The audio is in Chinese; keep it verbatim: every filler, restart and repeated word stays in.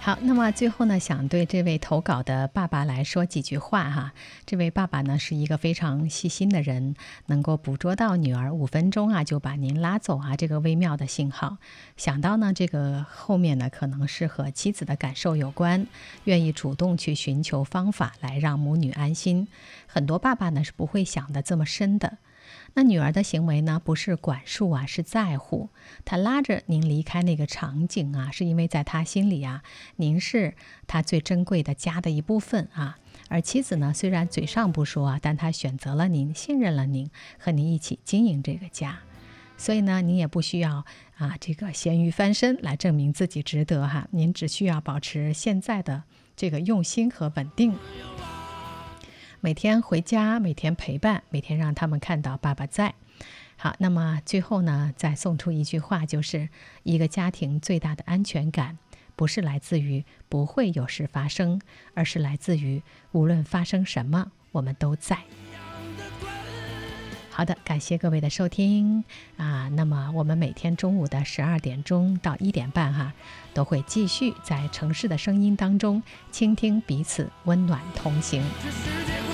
好，那么最后呢，想对这位投稿的爸爸来说几句话哈。这位爸爸呢是一个非常细心的人，能够捕捉到女儿五分钟啊就把您拉走啊这个微妙的信号。想到呢这个后面呢可能是和妻子的感受有关，愿意主动去寻求方法来让母女安心。很多爸爸呢是不会想得这么深的。那女儿的行为呢，不是管束啊，是在乎。她拉着您离开那个场景啊，是因为在她心里啊，您是她最珍贵的家的一部分啊。而妻子呢，虽然嘴上不说啊，但她选择了您，信任了您，和您一起经营这个家。所以呢，您也不需要啊这个咸鱼翻身来证明自己值得哈，您只需要保持现在的这个用心和稳定。每天回家，每天陪伴，每天让他们看到爸爸在。好，那么最后呢，再送出一句话，就是一个家庭最大的安全感，不是来自于不会有事发生，而是来自于无论发生什么，我们都在。好的，感谢各位的收听啊。那么我们每天中午的十二点钟到一点半哈，都会继续在城市的声音当中倾听彼此，温暖同行。